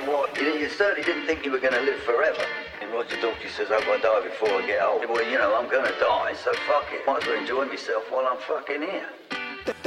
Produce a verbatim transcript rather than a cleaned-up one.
what? You, you certainly didn't think you were going to live forever. And Roger Daltrey says, I've got to die before I get old. Well, you know, I'm going to die, so fuck it. Might as well enjoy myself while I'm fucking here.